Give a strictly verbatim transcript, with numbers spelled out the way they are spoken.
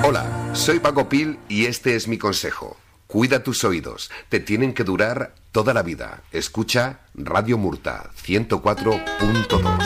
Hola, soy Paco Pil y este es mi consejo. Cuida tus oídos, te tienen que durar toda la vida. Escucha Radio Murta ciento cuatro punto dos.